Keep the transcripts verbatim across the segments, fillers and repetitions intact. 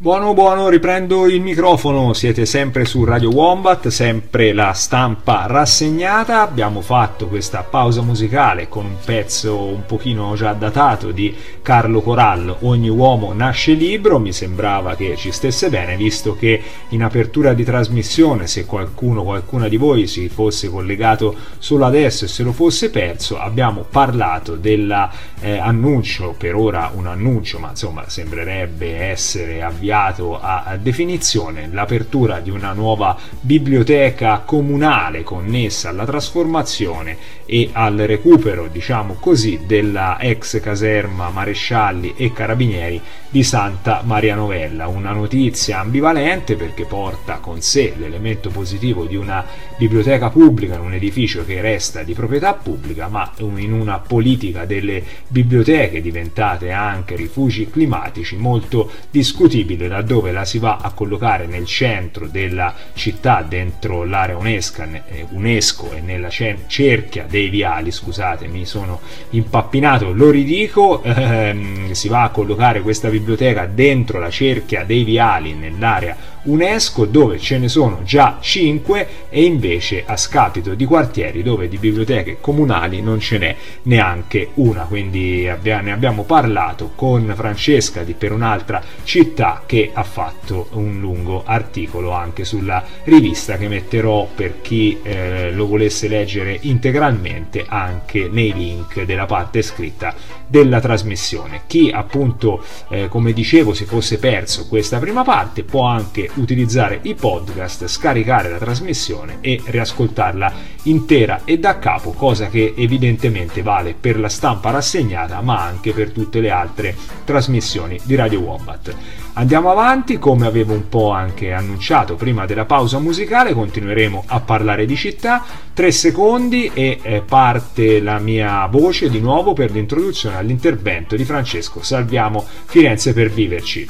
Buono buono, riprendo il microfono, siete sempre su Radio Wombat, sempre la stampa rassegnata. Abbiamo fatto questa pausa musicale con un pezzo un pochino già datato di Carlo Corallo, Ogni uomo nasce libero. Mi sembrava che ci stesse bene, visto che in apertura di trasmissione, se qualcuno, qualcuna di voi si fosse collegato solo adesso e se lo fosse perso, abbiamo parlato dell'annuncio, eh, per ora un annuncio, ma insomma sembrerebbe essere avviato a definizione, l'apertura di una nuova biblioteca comunale connessa alla trasformazione e al recupero, diciamo così, della ex caserma marescialli e carabinieri di Santa Maria Novella. Una notizia ambivalente perché porta con sé l'elemento positivo di una biblioteca pubblica in un edificio che resta di proprietà pubblica, ma in una politica delle biblioteche diventate anche rifugi climatici molto discutibile, laddove la si va a collocare nel centro della città, dentro l'area UNESCO e nella cerchia dei viali, scusate mi sono impappinato, lo ridico, ehm, si va a collocare questa biblioteca dentro la cerchia dei viali nell'area UNESCO, dove ce ne sono già cinque, e invece a scapito di quartieri dove di biblioteche comunali non ce n'è neanche una. Quindi abbia, ne abbiamo parlato con Francesca di Per un'altra città, che ha fatto un lungo articolo anche sulla rivista, che metterò, per chi eh, lo volesse leggere integralmente, anche nei link della parte scritta della trasmissione. Chi appunto eh, come dicevo si fosse perso questa prima parte può anche utilizzare i podcast, scaricare la trasmissione e riascoltarla intera e da capo, cosa che evidentemente vale per la stampa rassegnata ma anche per tutte le altre trasmissioni di Radio Wombat. Andiamo avanti, come avevo un po' anche annunciato prima della pausa musicale, continueremo a parlare di città. Tre secondi e eh, parte la mia voce di nuovo per l'introduzione all'intervento di Francesco Salviamo Firenze per viverci.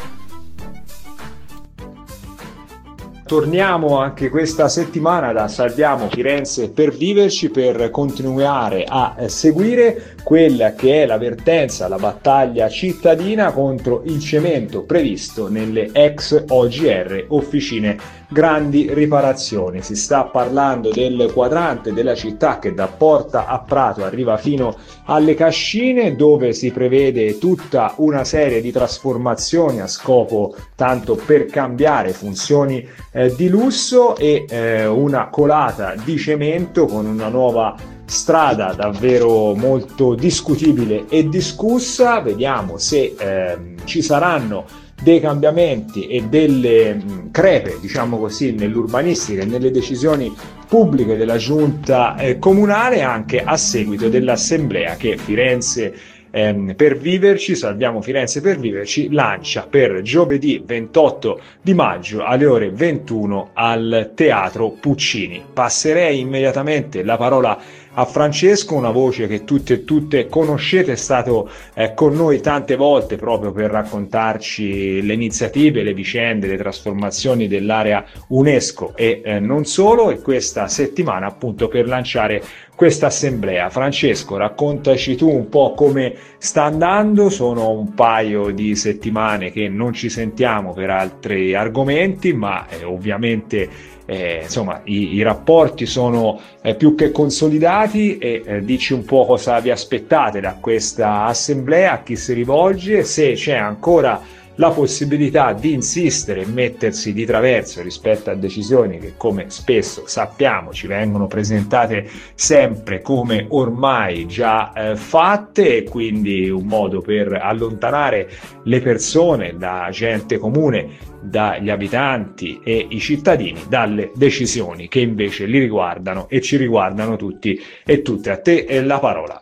Torniamo anche questa settimana da Salviamo Firenze per viverci, per continuare a seguire quella che è la vertenza, la battaglia cittadina contro il cemento previsto nelle ex O G R, Officine Grandi Riparazioni. Si sta parlando del quadrante della città che da Porta a Prato arriva fino alle Cascine, dove si prevede tutta una serie di trasformazioni a scopo tanto per cambiare funzioni eh, di lusso e eh, una colata di cemento con una nuova strada davvero molto discutibile e discussa. Vediamo se eh, ci saranno dei cambiamenti e delle mh, crepe, diciamo così, nell'urbanistica e nelle decisioni pubbliche della giunta eh, comunale, anche a seguito dell'assemblea che Firenze ehm, per viverci, Salviamo Firenze per viverci, lancia per giovedì ventotto di maggio alle ore ventuno al Teatro Puccini. Passerei immediatamente la parola a Francesco, una voce che tutte e tutte conoscete, è stato eh, con noi tante volte proprio per raccontarci le iniziative, le vicende, le trasformazioni dell'area UNESCO e eh, non solo, e questa settimana appunto per lanciare questa assemblea. Francesco, raccontaci tu un po' come sta andando. Sono un paio di settimane che non ci sentiamo per altri argomenti, ma eh, ovviamente Eh, insomma i, i rapporti sono eh, più che consolidati e eh, dici un po' cosa vi aspettate da questa assemblea, a chi si rivolge, se c'è ancora la possibilità di insistere e mettersi di traverso rispetto a decisioni che, come spesso sappiamo, ci vengono presentate sempre come ormai già eh, fatte, e quindi un modo per allontanare le persone, da gente comune, dagli abitanti e i cittadini, dalle decisioni che invece li riguardano e ci riguardano tutti e tutte. A te è la parola.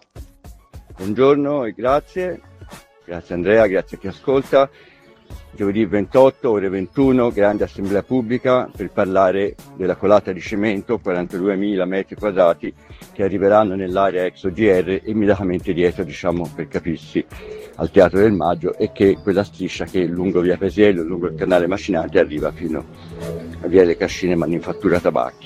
Buongiorno e grazie, grazie Andrea, grazie a chi ascolta. Giovedì ventotto, ore ventuno, grande assemblea pubblica per parlare della colata di cemento, quarantaduemila metri quadrati, che arriveranno nell'area ex O G R immediatamente dietro, diciamo per capirsi, al Teatro del Maggio, e che quella striscia che lungo via Paesiello, lungo il canale Macinati, arriva fino a via Le Cascine Manifattura Tabacchi.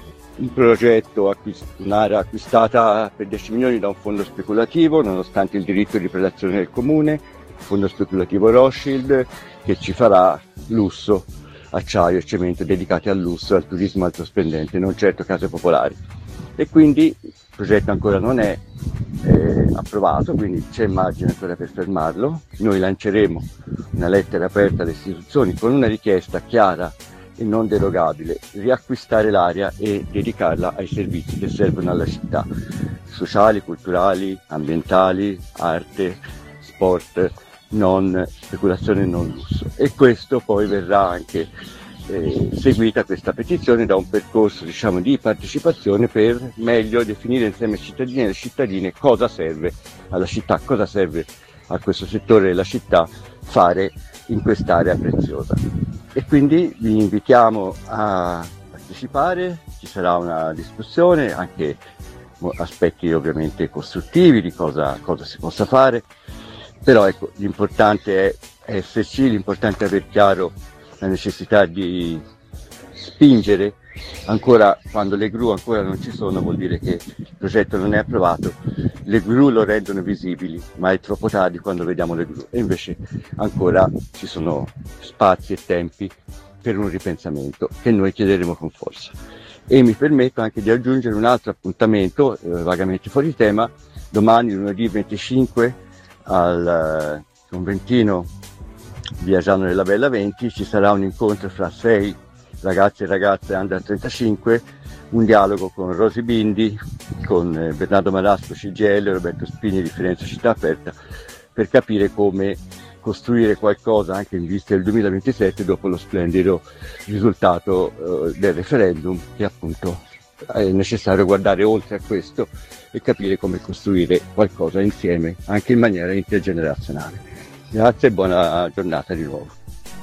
Un progetto, acquist- un'area acquistata per dieci milioni da un fondo speculativo, nonostante il diritto di prelazione del comune, fondo speculativo Rothschild, che ci farà lusso, acciaio e cemento dedicati al lusso, al turismo alto splendente, non certo case popolari. E quindi il progetto ancora non è eh, approvato, quindi c'è margine ancora per fermarlo. Noi lanceremo una lettera aperta alle istituzioni con una richiesta chiara e non derogabile: riacquistare l'area e dedicarla ai servizi che servono alla città, sociali, culturali, ambientali, arte, sport, non speculazione, non lusso. E questo poi verrà anche eh, seguita questa petizione da un percorso, diciamo, di partecipazione per meglio definire insieme ai cittadini e alle cittadine cosa serve alla città, cosa serve a questo settore della città fare in quest'area preziosa. E quindi vi invitiamo a partecipare, ci sarà una discussione, anche aspetti ovviamente costruttivi di cosa, cosa si possa fare, però ecco, l'importante è esserci, l'importante è aver chiaro la necessità di spingere. Ancora, quando le gru ancora non ci sono, vuol dire che il progetto non è approvato. Le gru lo rendono visibili, ma è troppo tardi quando vediamo le gru, e invece ancora ci sono spazi e tempi per un ripensamento che noi chiederemo con forza. E mi permetto anche di aggiungere un altro appuntamento eh, vagamente fuori tema. Domani, lunedì venticinque, al uh, conventino via Giano della Bella venti, ci sarà un incontro fra sei ragazzi e ragazze under trentacinque, un dialogo con Rosy Bindi, con eh, Bernardo Marasco C G I L, Roberto Spini di Firenze Città Aperta, per capire come costruire qualcosa anche in vista del duemilaventisette dopo lo splendido risultato eh, del referendum, che appunto è necessario guardare oltre a questo e capire come costruire qualcosa insieme, anche in maniera intergenerazionale. Grazie e buona giornata di nuovo.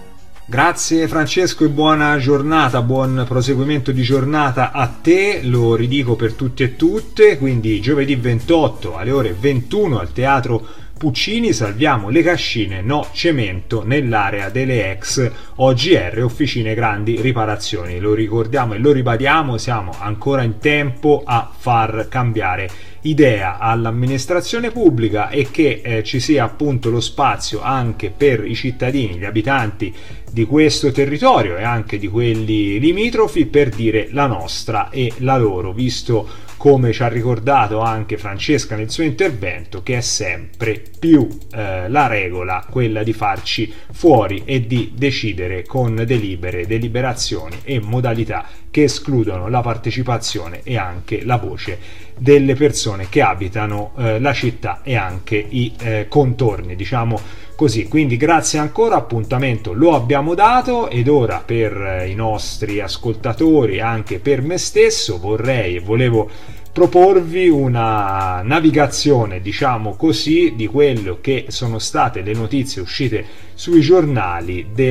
Grazie Francesco e buona giornata, buon proseguimento di giornata a te. Lo ridico per tutti e tutte, quindi giovedì ventotto alle ore ventuno al Teatro Puccini Salviamo le Cascine, no cemento, nell'area delle ex O G R, Officine Grandi Riparazioni. Lo ricordiamo e lo ribadiamo, siamo ancora in tempo a far cambiare idea all'amministrazione pubblica e che eh, ci sia appunto lo spazio anche per i cittadini, gli abitanti di questo territorio e anche di quelli limitrofi per dire la nostra e la loro, visto, come ci ha ricordato anche Francesca nel suo intervento, che è sempre più eh, la regola quella di farci fuori e di decidere con delibere, deliberazioni e modalità che escludono la partecipazione e anche la voce delle persone che abitano eh, la città e anche i eh, contorni, diciamo così. Quindi grazie ancora, appuntamento lo abbiamo dato, ed ora per i nostri ascoltatori, anche per me stesso, vorrei e volevo proporvi una navigazione, diciamo così, di quello che sono state le notizie uscite sui giornali de